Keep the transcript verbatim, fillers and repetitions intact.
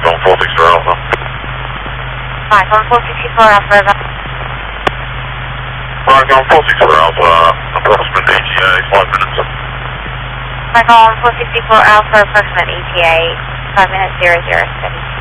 on four six four Alpha. Mike on four six four Alpha, over. Mike on four six four Alpha, approximate E T A, five minutes. Mike on four six four Alpha, approximate E T A, five minutes, zero zero seven.